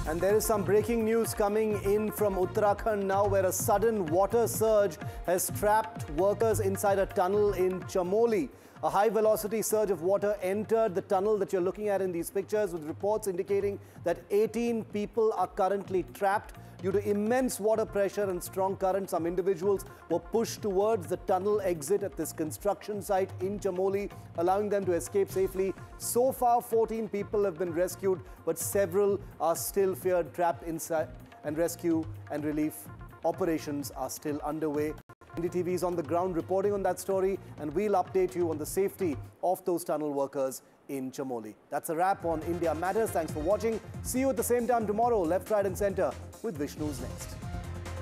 And there is some breaking news coming in from Uttarakhand now, where a sudden water surge has trapped workers inside a tunnel in Chamoli. A high-velocity surge of water entered the tunnel that you're looking at in these pictures, with reports indicating that 18 people are currently trapped. Due to immense water pressure and strong current, some individuals were pushed towards the tunnel exit at this construction site in Chamoli, allowing them to escape safely. So far, 14 people have been rescued, but several are still feared trapped inside, and rescue and relief operations are still underway. NDTV is on the ground reporting on that story, and we'll update you on the safety of those tunnel workers in Chamoli. That's a wrap on India Matters. Thanks for watching. See you at the same time tomorrow, left, right and centre with Vishnu's Next.